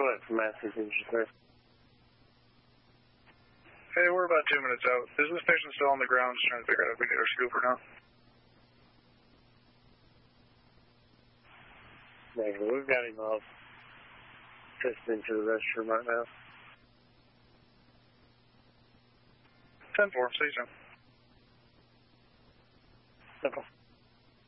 ahead from Massachusetts, sir. Hey, we're about 2 minutes out. Is this patient still on the ground? Just trying to figure out if we need our scooper now. Negative. We've got him off. Just into the restroom right now. 10-4. See you soon. Okay.